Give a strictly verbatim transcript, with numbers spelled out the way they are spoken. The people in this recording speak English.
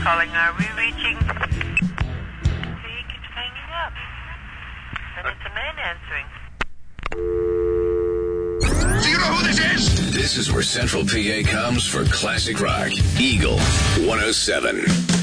calling. Are we reaching? He keeps hanging up. And it's a man answering. Do you know who this is? This is where Central P A comes for classic rock. Eagle one oh seven.